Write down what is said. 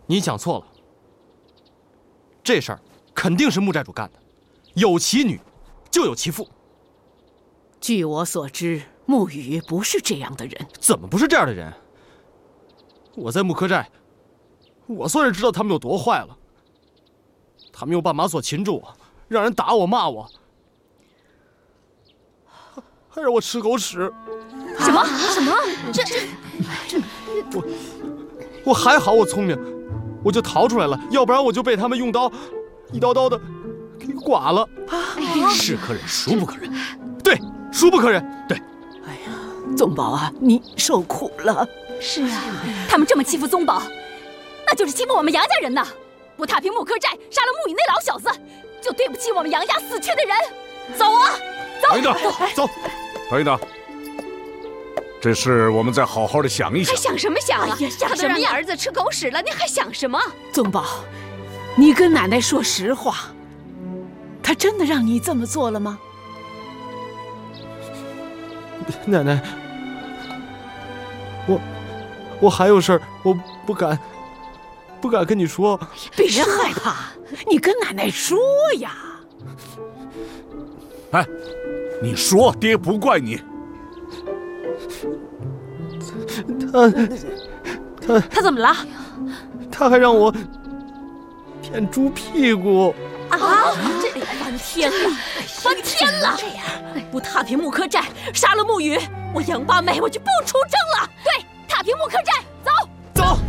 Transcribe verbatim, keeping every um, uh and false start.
你讲错了，这事儿肯定是穆寨主干的，有其女，就有其父。 据我所知，穆雨不是这样的人。 怎么不是这样的人？我在木柯寨，我算是知道他们有多坏了。他们用绊马索擒住我，让人打我骂我，还让我吃狗屎。 什么什么？这这这…… 我我还好，我聪明，我就逃出来了，要不然我就被他们用刀一刀刀的给剐了。 是可忍，孰不可忍？ 对，孰不可忍。对。 哎呀，宗保啊，你受苦了。 是啊，他们这么欺负宗保，那就是欺负我们杨家人呐！不踏平木柯寨，杀了穆雨那老小子，就对不起我们杨家死去的人。走啊，走！ 等一等， 走！ 等一等，这事我们再好好的想一想。 还想什么想啊？ 哎呀，想他都让你儿子吃狗屎了，你还想什么？ 宗保，你跟奶奶说实话，他真的让你这么做了吗？ 奶奶，我我还有事儿，我不敢不敢跟你说。 别害怕，你跟奶奶说呀。 哎，你说，爹不怪你。 他他他怎么了？ 他还让我舔猪屁股啊！这翻天了，翻天了！这样不踏平木柯寨，杀了穆雨，我杨八妹我就不出征了。对，踏平木柯寨。